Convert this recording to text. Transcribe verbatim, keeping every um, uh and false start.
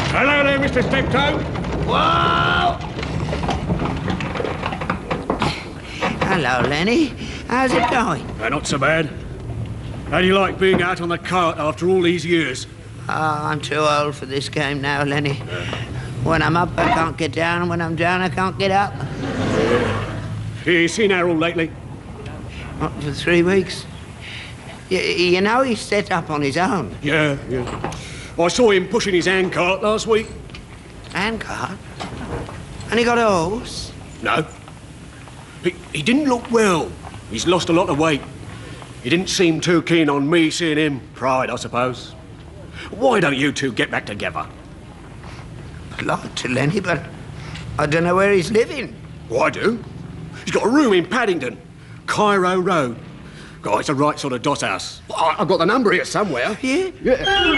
Hello there, Mister Steptoe. Whoa! Hello, Lenny. How's it going? Uh, not so bad. How do you like being out on the cart after all these years? Oh, I'm too old for this game now, Lenny. When I'm up, I can't get down, and when I'm down, I can't get up. You seen Harold lately? What, for three weeks? Y you know he's set up on his own. Yeah, yeah. I saw him pushing his handcart last week. Handcart? And he got a horse? No. He, he didn't look well. He's lost a lot of weight. He didn't seem too keen on me seeing him. Pride, I suppose. Why don't you two get back together? I'd like to, Lenny, but I don't know where he's living. Well, I do. He's got a room in Paddington, Cairo Road. God, it's the right sort of dot house. I, I've got the number here somewhere. Yeah? Yeah.